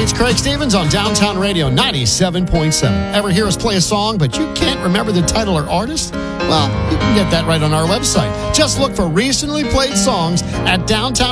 It's Craig Stevens on Downtown Radio 97.7. Ever hear us play a song, but you can't remember the title or artist? Well, you can get that right on our website. Just look for recently played songs at Downtown